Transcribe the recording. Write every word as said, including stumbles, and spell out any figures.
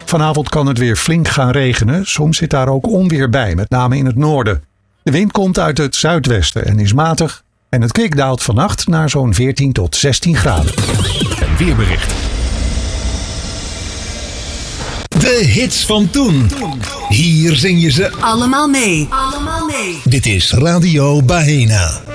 Vanavond kan het weer flink gaan regenen. Soms zit daar ook onweer bij, met name in het noorden. De wind komt uit het zuidwesten en is matig. En het kwik daalt vannacht naar zo'n veertien tot zestien graden. Een weerbericht. De hits van toen. Hier zing je ze allemaal mee. Allemaal mee. Dit is Radio Bahena.